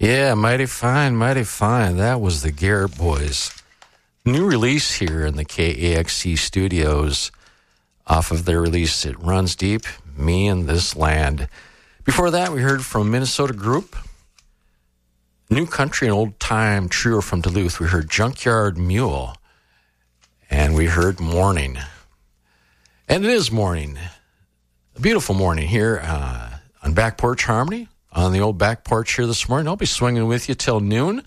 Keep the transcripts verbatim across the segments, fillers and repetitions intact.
Yeah, mighty fine, mighty fine. That was the Garrett Boys. New release here in the K A X C studios off of their release, It Runs Deep, Me and This Land. Before that, we heard from Minnesota Group, New Country and Old Time Trio from Duluth. We heard Junkyard Mule, and we heard Morning. And it is morning, a beautiful morning here uh, on Back Porch Harmony, on the old back porch here this morning. I'll be swinging with you till noon.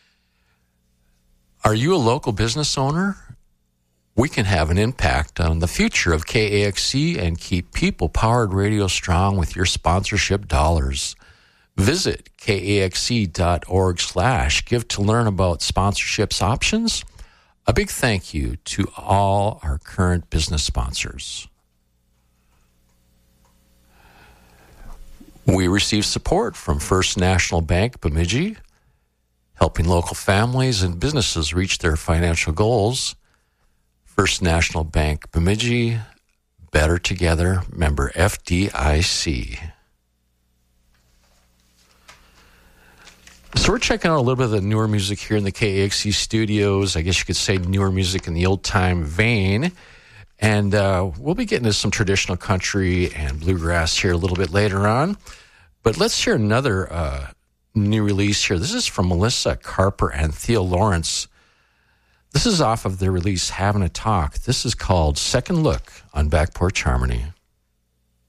Are you a local business owner? We can have an impact on the future of K A X C and keep people-powered radio strong with your sponsorship dollars. Visit kaxc.org slash give to learn about sponsorships options. A big thank you to all our current business sponsors. We receive support from First National Bank, Bemidji, helping local families and businesses reach their financial goals. First National Bank, Bemidji, better together, member F D I C. So we're checking out a little bit of the newer music here in the K A X C studios. I guess you could say newer music in the old-time vein. And uh, we'll be getting to some traditional country and bluegrass here a little bit later on. But let's hear another uh, new release here. This is from Melissa Carper and Theo Lawrence. This is off of their release, Having a Talk. This is called Second Look on Back Porch Harmony.